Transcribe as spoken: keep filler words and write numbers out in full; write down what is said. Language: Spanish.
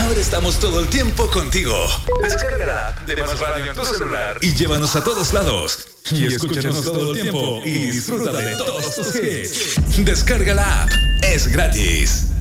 Ahora estamos todo el tiempo contigo. Descarga la app de Más Radio en tu celular y llévanos a todos lados. Y escúchanos todo el tiempo y disfruta de todos tus hits. Descarga la app. Es gratis.